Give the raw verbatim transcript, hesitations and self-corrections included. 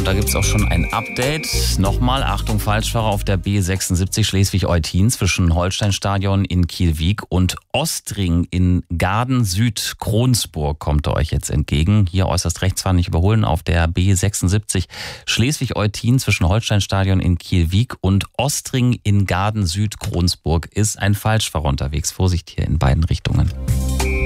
Und da gibt es auch schon ein Update. Nochmal, Achtung, Falschfahrer auf der B sechsundsiebzig Schleswig-Eutin zwischen Holsteinstadion in Kielwiek und Ostring in Gaden-Süd-Kronsburg kommt er euch jetzt entgegen. Hier äußerst rechts fahren, nicht überholen, auf der B sechsundsiebzig Schleswig-Eutin zwischen Holsteinstadion in Kielwiek und Ostring in Gaden-Süd-Kronsburg ist ein Falschfahrer unterwegs. Vorsicht hier in beiden Richtungen.